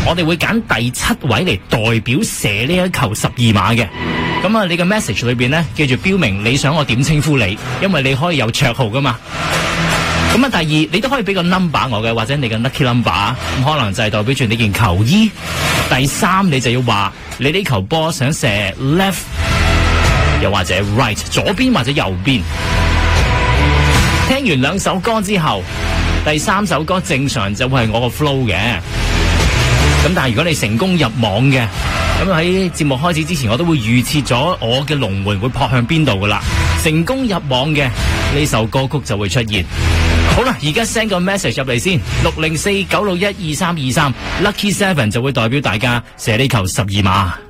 我哋會揀第7位嚟代表射呢一球12碼嘅。咁啊，你嘅 message 裏邊呢，記住標明你想我點稱呼你，因為你可以有綽號噶嘛。咁啊，第2你都可以俾個 number 我嘅，或者你嘅 lucky number， 咁可能就係代表住你件球衣。第3你就要話你呢球波想射 left， 又或者 right， 左邊或者右邊。聽完2首歌之後，第3首歌正常就會係我個 flow 嘅。咁但係如果你成功入網嘅，咁喺節目開始之前，我都會預設咗我嘅龍門會撲向邊度噶啦。成功入網嘅呢首歌曲就會出現。好啦，而家 send 個 message 入嚟先，604-961-2323 Lucky 7就會代表大家射呢球12碼。